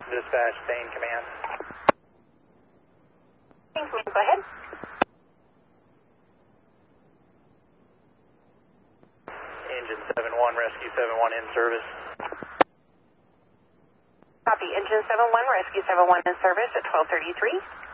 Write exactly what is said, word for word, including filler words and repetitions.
Dispatch, Spain Command. Thanks, go ahead. Engine seven one, Rescue seven one in service. Copy, Engine seven one, Rescue seven one in service at twelve thirty-three.